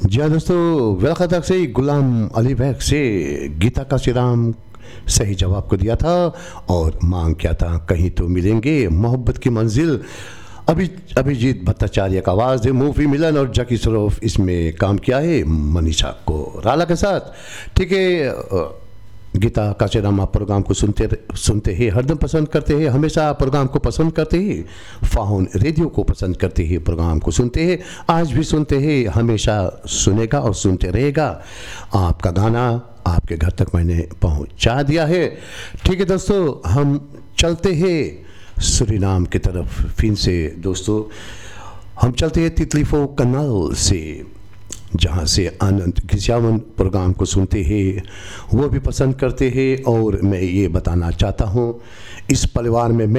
जी हाँ दोस्तों, वेलखतक से गुलाम अली बैग से गीता का श्रीराम सही जवाब को दिया था और मांग क्या था, कहीं तो मिलेंगे मोहब्बत की मंजिल। अभिजीत भट्टाचार्य का आवाज़ है, मूवी मिलन और जकी श्रॉफ इसमें काम किया है मनीषा को राला के साथ। ठीक है, गीता का श्रीराम आप प्रोग्राम को सुनते हैं, हरदम पसंद करते हैं, हमेशा प्रोग्राम को पसंद करते हैं, फाउन रेडियो को पसंद करते हैं, प्रोग्राम को सुनते हैं, आज भी सुनते हैं, हमेशा सुनेगा और सुनते रहेगा। आपका गाना आपके घर तक मैंने पहुंचा दिया है। ठीक है दोस्तों, हम चलते हैं सूरीनाम की तरफ फिर से। दोस्तों हम चलते हैं तितलीफो कनाल से, जहाँ से आनंद घिसियावन प्रोग्राम को सुनते हैं, वो भी पसंद करते हैं। और मैं ये बताना चाहता हूँ, इस परिवार में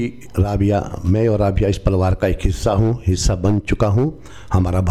मैं और राबिया इस परिवार का एक हिस्सा बन चुका हूँ। हमारा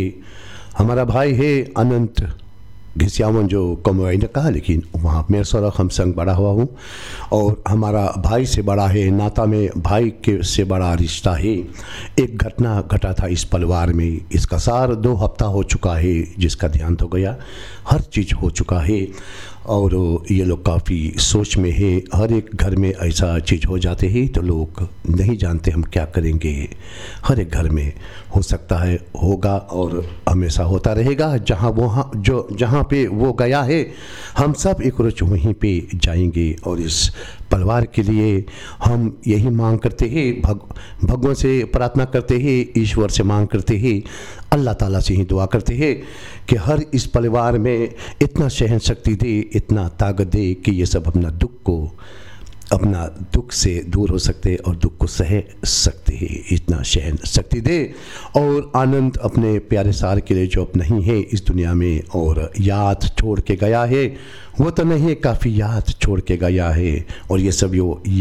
भाई है अनंत घिसियावन, जो कमवाई ने कहा, लेकिन वहाँ मेरे सौरख हम संग बड़ा हुआ हूँ और हमारा भाई से बड़ा है, नाता में भाई के से बड़ा रिश्ता है। एक घटना घटा था इस परिवार में, इसका सार 2 हफ्ता हो चुका है, जिसका ध्यान हो गया, हर चीज़ हो चुका है और ये लोग काफ़ी सोच में है। हर एक घर में ऐसा चीज़ हो जाते ही तो लोग नहीं जानते हम क्या करेंगे। हर एक घर में हो सकता है, होगा और हमेशा होता रहेगा। जहाँ पे वो गया है, हम सब एक रोज वहीं पे जाएंगे। और इस परिवार के लिए हम यही मांग करते हैं, भगवान से प्रार्थना करते हैं, ईश्वर से मांग करते हैं, अल्लाह ताला से ही दुआ करते हैं कि हर इस परिवार में इतना सहन शक्ति दे, इतना ताकत दे कि ये सब अपना दुख से दूर हो सकते और दुख को सह सकते हैं, इतना सहन शक्ति दे। और आनंद अपने प्यारे सार के लिए जो अब नहीं है इस दुनिया में और याद छोड़ के गया है, वो तो नहीं, काफ़ी याद छोड़ के गया है। और ये सब